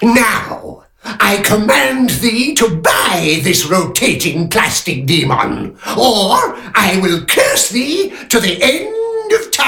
Now, I command thee to buy this rotating plastic demon, or I will curse thee to the end of time.